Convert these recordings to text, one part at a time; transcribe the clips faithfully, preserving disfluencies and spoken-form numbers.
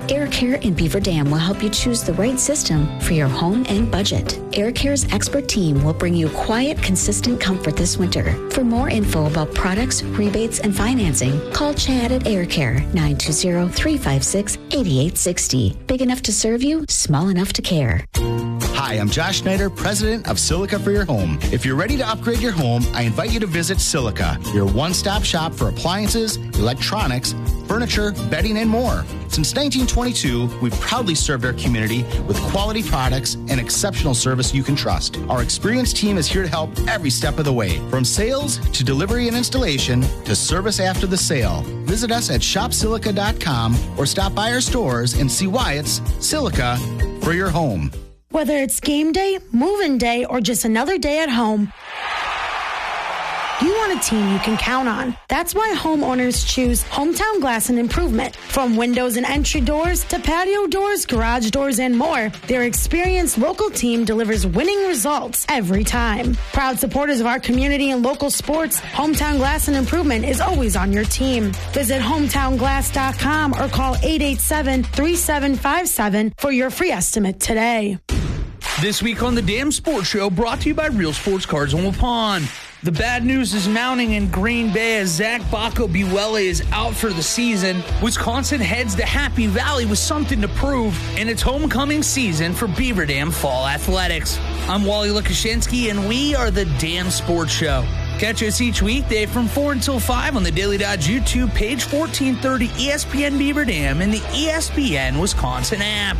Air Care in Beaver Dam will help you choose the right system for your home and budget. Air Care's expert team will bring you quiet, consistent comfort this winter. For more info about products, rebates, and financing, call Chad at Air Care, nine two zero, three five six, eight eight six zero. Big enough to serve you, small enough to care. Hi, I'm Josh Schneider, president of Silica for Your Home. If you're ready to upgrade your home, I invite you to visit Silica, your one-stop shop for appliances, electronics, furniture, bedding, and more. Since nineteen twenty-two, we've proudly served our community with quality products and exceptional service you can trust. Our experienced team is here to help every step of the way, from sales to delivery and installation to service after the sale. Visit us at shop silica dot com or stop by our stores and see why it's Silica for your home. Whether it's game day, move-in day, or just another day at home, you want a team you can count on. That's why homeowners choose Hometown Glass and Improvement. From windows and entry doors to patio doors, garage doors, and more, their experienced local team delivers winning results every time. Proud supporters of our community and local sports, Hometown Glass and Improvement is always on your team. Visit hometown glass dot com or call eight eight seven, three seven five seven for your free estimate today. This week on the Damn Sports Show, brought to you by Real Sports Cards on Waupun. The bad news is mounting in Green Bay as Zach Bacco-Buelle is out for the season. Wisconsin heads to Happy Valley with something to prove in its homecoming season for Beaver Dam Fall Athletics. I'm Wally Lukashinsky, and we are the Damn Sports Show. Catch us each weekday from four until five on the Daily Dodge YouTube page, fourteen thirty E S P N Beaver Dam, and the E S P N Wisconsin app.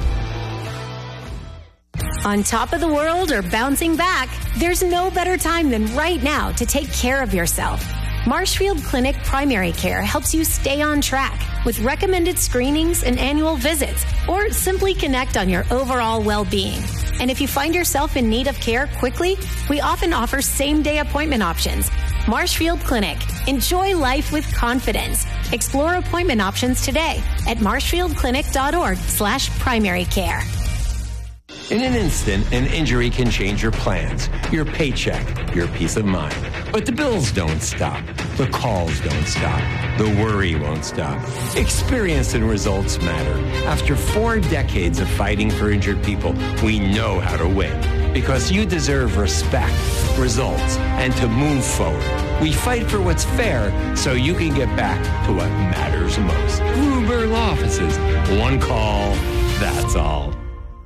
On top of the world or bouncing back, there's no better time than right now to take care of yourself. Marshfield Clinic Primary Care helps you stay on track with recommended screenings and annual visits, or simply connect on your overall well-being. And if you find yourself in need of care quickly, we often offer same-day appointment options. Marshfield Clinic. Enjoy life with confidence. Explore appointment options today at marshfield clinic dot org slash primary care. In an instant, an injury can change your plans, your paycheck, your peace of mind. But the bills don't stop. The calls don't stop. The worry won't stop. Experience and results matter. After four decades of fighting for injured people, we know how to win. Because you deserve respect, results, and to move forward. We fight for what's fair so you can get back to what matters most. Gruber Law Offices. One call, that's all.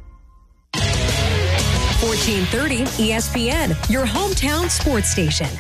fourteen thirty E S P N, your hometown sports station.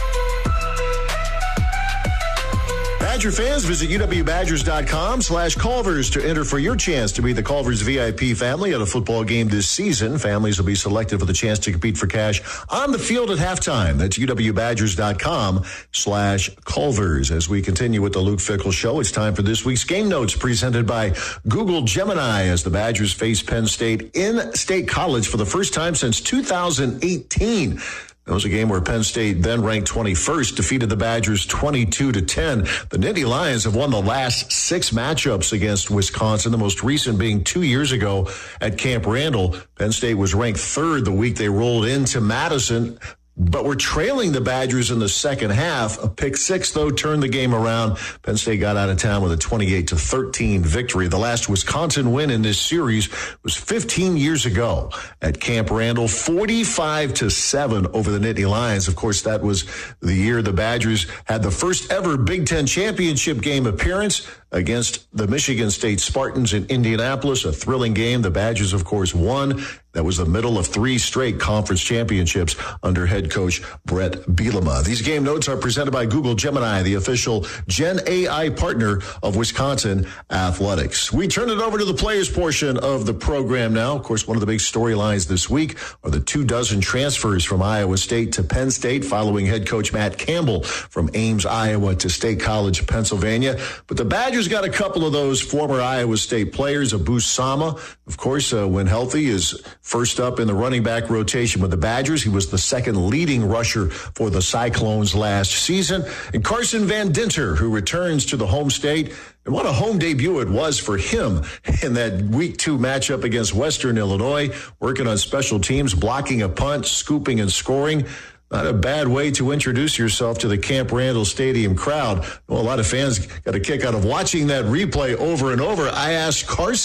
Badger fans, visit U W Badgers dot com slash Culvers to enter for your chance to be the Culvers V I P family at a football game this season. Families will be selected for the chance to compete for cash on the field at halftime. That's U W Badgers dot com slash Culvers. As we continue with the Luke Fickell Show, it's time for this week's Game Notes presented by Google Gemini as the Badgers face Penn State in State College for the first time since two thousand eighteen. It was a game where Penn State, then ranked twenty-first, defeated the Badgers twenty-two to ten. The Nittany Lions have won the last six matchups against Wisconsin, the most recent being two years ago at Camp Randall. Penn State was ranked third the week they rolled into Madison, but were trailing the Badgers in the second half. A pick six, though, turned the game around. Penn State got out of town with a twenty-eight to thirteen victory. The last Wisconsin win in this series was fifteen years ago at Camp Randall, forty-five to seven over the Nittany Lions. Of course, that was the year the Badgers had the first ever Big Ten championship game appearance against the Michigan State Spartans in Indianapolis. A thrilling game. The Badgers, of course, won. That was the middle of three straight conference championships under head coach Brett Bielema. These game notes are presented by Google Gemini, the official Gen A I partner of Wisconsin Athletics. We turn it over to the players portion of the program now. Of course, one of the big storylines this week are the two dozen transfers from Iowa State to Penn State following head coach Matt Campbell from Ames, Iowa to State College, Pennsylvania. But the Badgers got a couple of those former Iowa State players. Abu Sama, of course, uh, when healthy, is first up in the running back rotation with the Badgers. He was the second leading rusher for the Cyclones last season. And Carson Van Dinter, who returns to the home state. And what a home debut it was for him in that week two matchup against Western Illinois, working on special teams, blocking a punt, scooping and scoring. Not a bad way to introduce yourself to the Camp Randall Stadium crowd. Well, a lot of fans got a kick out of watching that replay over and over. I asked Carson